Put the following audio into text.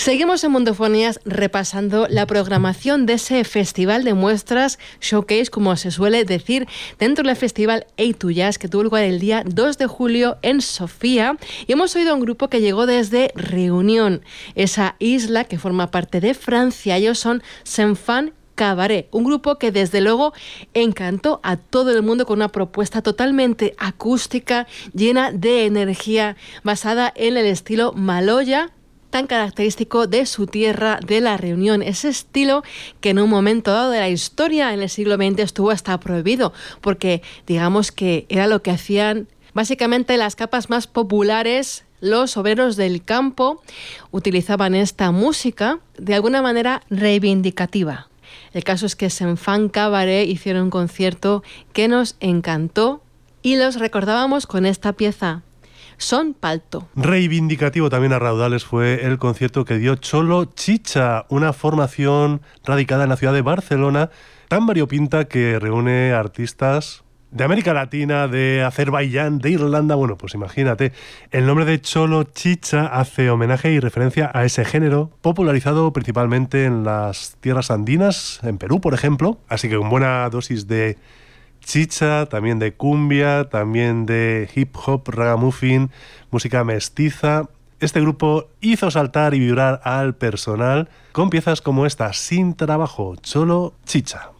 Seguimos en Mundofonías repasando la programación de ese festival de muestras, showcase, como se suele decir, dentro del festival A2Jazz, que tuvo lugar el día 2 de julio en Sofía. Y hemos oído a un grupo que llegó desde Reunión, esa isla que forma parte de Francia. Ellos son Saint-Fan Cabaret, un grupo que desde luego encantó a todo el mundo con una propuesta totalmente acústica, llena de energía, basada en el estilo Maloya, tan característico de su tierra, de La Reunión. Ese estilo que en un momento dado de la historia, en el siglo XX, estuvo hasta prohibido, porque digamos que era lo que hacían básicamente las capas más populares. Los obreros del campo utilizaban esta música de alguna manera reivindicativa. El caso es que Saint-Fan Cabaret hicieron un concierto que nos encantó y los recordábamos con esta pieza, Son Palto. Reivindicativo también a raudales fue el concierto que dio Cholo Chicha, una formación radicada en la ciudad de Barcelona, tan variopinta que reúne artistas de América Latina, de Azerbaiyán, de Irlanda. Bueno, pues imagínate, el nombre de Cholo Chicha hace homenaje y referencia a ese género, popularizado principalmente en las tierras andinas, en Perú, por ejemplo. Así que con buena dosis de chicha, también de cumbia, también de hip hop, ragamuffin, música mestiza. Este grupo hizo saltar y vibrar al personal con piezas como esta, Sin Trabajo, Cholo Chicha.